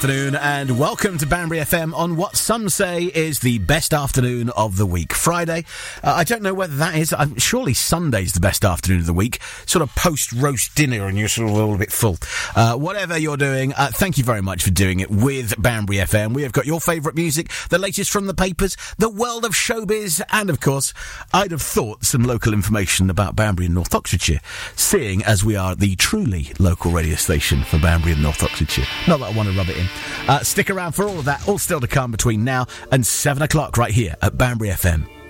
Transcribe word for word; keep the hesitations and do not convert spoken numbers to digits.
Afternoon and welcome to Banbury F M on what some say is the best afternoon of the week. Friday, uh, I don't know whether that is, uh, surely Sunday's the best afternoon of the week, sort of post-roast dinner and you're sort of all a bit full. Uh, whatever you're doing, uh, thank you very much for doing it with Banbury F M. We have got your favourite music, the latest from the papers, the world of showbiz, and of course, I'd have thought some local information about Banbury and North Oxfordshire, seeing as we are the truly local radio station for Banbury and North Oxfordshire. Not that I want to rub it in. Uh, stick around for all of that, all still to come between now and seven o'clock right here at Banbury F M.